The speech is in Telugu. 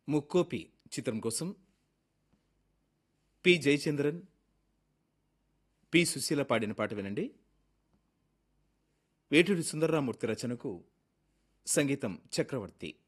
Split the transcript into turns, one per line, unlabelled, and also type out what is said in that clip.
ముక్కోపి చిత్రం కోసం పి జయచంద్రన్, పి సుశీల పాడిన పాట వినండి. వేటూరి సుందరరామూర్తి రచనకు సంగీతం చక్రవర్తి.